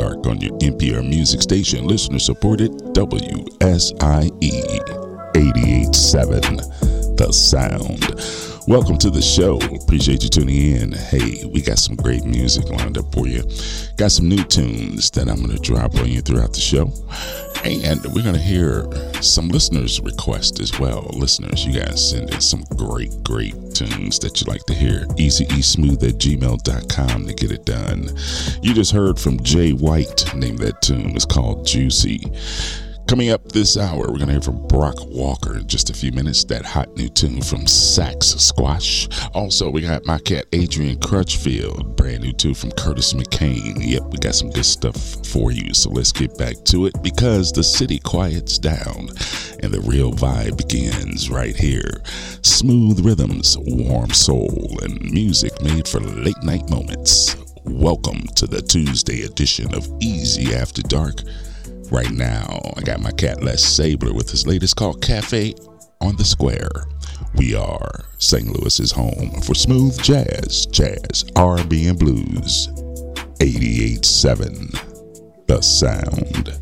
Dark on your NPR music station, listener supported WSIE 88.7 The Sound. Welcome to the show. Appreciate you tuning in. Hey, we got some great music lined up for you. Got some new tunes that I'm going to drop on you throughout the show. And we're going to hear some listeners' requests as well. Listeners, you guys send in some great tunes that you like to hear. easyeesmooth@gmail.com to get it done. You just heard from Jay White. Name that tune is called Juicy. Coming up this hour, we're going to hear from Brock Walker in just a few minutes. That hot new tune from Sax Squash. Also, we got my cat Adrian Crutchfield. Brand new tune from Curtis McCain. Yep, we got some good stuff for you. So let's get back to it because the city quiets down and the real vibe begins right here. Smooth rhythms, warm soul, and music made for late night moments. Welcome to the Tuesday edition of Easy After Dark. Right now, I got my cat Les Sabler with his latest called Cafe on the Square. We are St. Louis's home for smooth jazz, R&B, and blues. 88.7 The Sound.